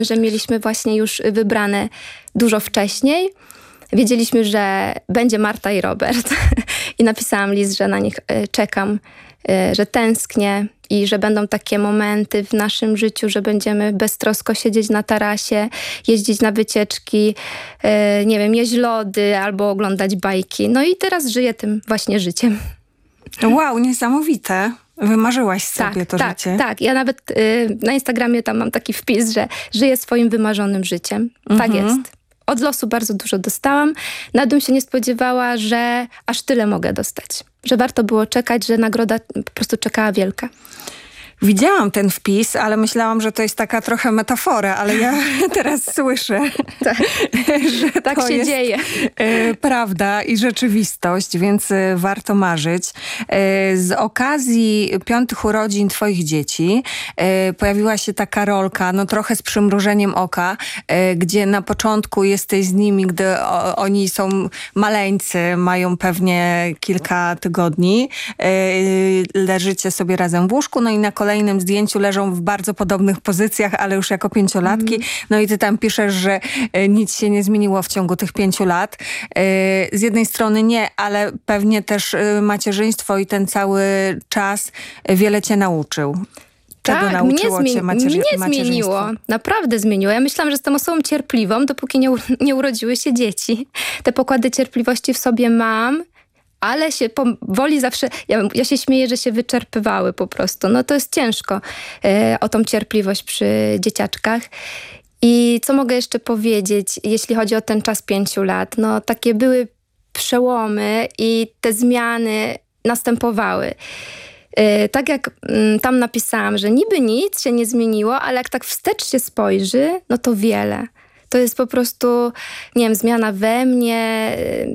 że mieliśmy właśnie już wybrane dużo wcześniej. Wiedzieliśmy, że będzie Marta i Robert i napisałam list, że na nich czekam, że tęsknię i że będą takie momenty w naszym życiu, że będziemy beztrosko siedzieć na tarasie, jeździć na wycieczki, nie wiem, jeść lody albo oglądać bajki. No i teraz żyję tym właśnie życiem. Wow, niesamowite. Wymarzyłaś sobie to życie. Tak. Ja nawet na Instagramie tam mam taki wpis, że żyję swoim wymarzonym życiem. Tak jest. Od losu bardzo dużo dostałam. Nawet bym się nie spodziewała, że aż tyle mogę dostać. Że warto było czekać, że nagroda po prostu czekała wielka. Widziałam ten wpis, ale myślałam, że to jest taka trochę metafora, ale ja teraz słyszę, że tak to się jest dzieje. Prawda i rzeczywistość, więc warto marzyć. Z okazji 5 urodzin twoich dzieci pojawiła się taka rolka, no trochę z przymrużeniem oka, gdzie na początku jesteś z nimi, gdy oni są maleńcy, mają pewnie kilka tygodni. Leżycie sobie razem w łóżku, no i na kolejnym zdjęciu leżą w bardzo podobnych pozycjach, ale już jako 5-latki. No i ty tam piszesz, że nic się nie zmieniło w ciągu tych 5 lat. Z jednej strony nie, ale pewnie też macierzyństwo i ten cały czas wiele cię nauczył. Czego nauczyło cię macierzyństwo? Mnie zmieniło. Naprawdę zmieniło. Ja myślałam, że jestem osobą cierpliwą, dopóki nie urodziły się dzieci. Te pokłady cierpliwości w sobie mam, ale się powoli zawsze, ja się śmieję, że się wyczerpywały po prostu. No to jest ciężko o tą cierpliwość przy dzieciaczkach. I co mogę jeszcze powiedzieć, jeśli chodzi o ten czas 5 lat? No takie były przełomy i te zmiany następowały. Tak jak tam napisałam, że niby nic się nie zmieniło, ale jak tak wstecz się spojrzy, no to wiele. To jest po prostu, nie wiem, zmiana we mnie,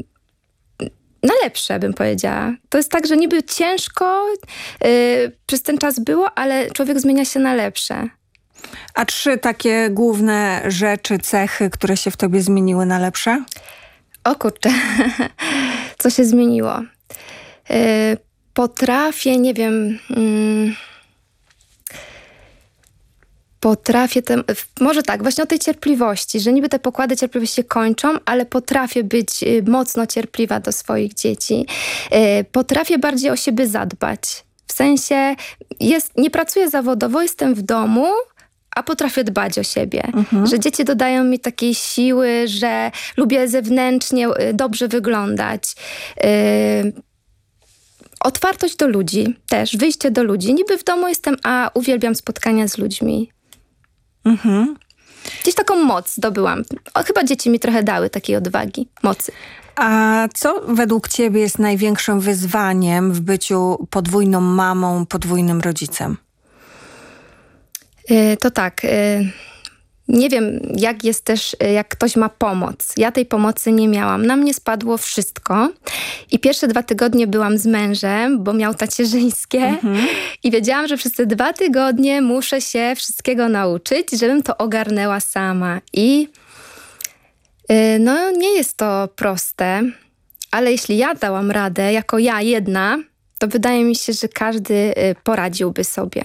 na lepsze, bym powiedziała. To jest tak, że niby ciężko przez ten czas było, ale człowiek zmienia się na lepsze. A 3 takie główne rzeczy, cechy, które się w tobie zmieniły na lepsze? O kurczę, co się zmieniło? Potrafię, nie wiem... może tak, właśnie o tej cierpliwości, że niby te pokłady cierpliwości się kończą, ale potrafię być mocno cierpliwa do swoich dzieci. Potrafię bardziej o siebie zadbać. W sensie, nie pracuję zawodowo, jestem w domu, a potrafię dbać o siebie. Że dzieci dodają mi takiej siły, że lubię zewnętrznie dobrze wyglądać. Otwartość do ludzi też, wyjście do ludzi. Niby w domu jestem, a uwielbiam spotkania z ludźmi. Gdzieś taką moc zdobyłam. Chyba dzieci mi trochę dały takiej odwagi, mocy. A co według ciebie jest największym wyzwaniem w byciu podwójną mamą, podwójnym rodzicem? To tak... Nie wiem, jak jest też, jak ktoś ma pomoc. Ja tej pomocy nie miałam. Na mnie spadło wszystko. I pierwsze 2 tygodnie byłam z mężem, bo miał tacierzyńskie. I wiedziałam, że przez te 2 tygodnie muszę się wszystkiego nauczyć, żebym to ogarnęła sama. I no nie jest to proste, ale jeśli ja dałam radę, jako ja jedna, to wydaje mi się, że każdy poradziłby sobie.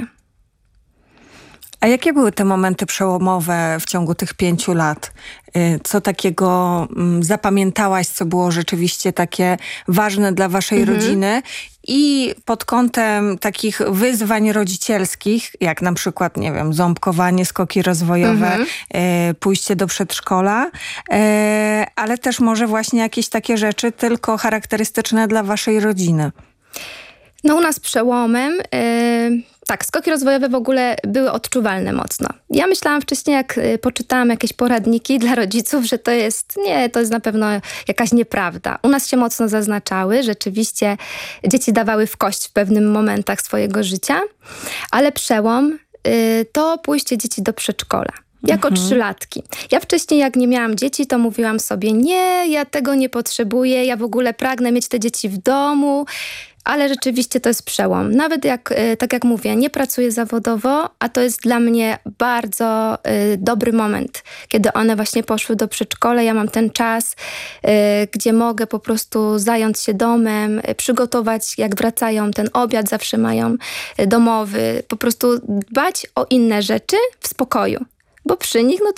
A jakie były te momenty przełomowe w ciągu tych 5 lat? Co takiego zapamiętałaś, co było rzeczywiście takie ważne dla waszej rodziny? I pod kątem takich wyzwań rodzicielskich, jak na przykład, nie wiem, ząbkowanie, skoki rozwojowe, pójście do przedszkola, ale też może właśnie jakieś takie rzeczy tylko charakterystyczne dla waszej rodziny. No u nas przełomem... Tak, skoki rozwojowe w ogóle były odczuwalne mocno. Ja myślałam wcześniej, jak poczytałam jakieś poradniki dla rodziców, że to jest na pewno jakaś nieprawda. U nas się mocno zaznaczały, rzeczywiście dzieci dawały w kość w pewnych momentach swojego życia, ale przełom to pójście dzieci do przedszkola. Jako 3-latki. Ja wcześniej, jak nie miałam dzieci, to mówiłam sobie, nie, ja tego nie potrzebuję, ja w ogóle pragnę mieć te dzieci w domu. Ale rzeczywiście to jest przełom. Nawet tak jak mówię, nie pracuję zawodowo, a to jest dla mnie bardzo dobry moment, kiedy one właśnie poszły do przedszkola. Ja mam ten czas, gdzie mogę po prostu zająć się domem, przygotować, jak wracają, ten obiad zawsze mają domowy. Po prostu dbać o inne rzeczy w spokoju. Bo przy nich, no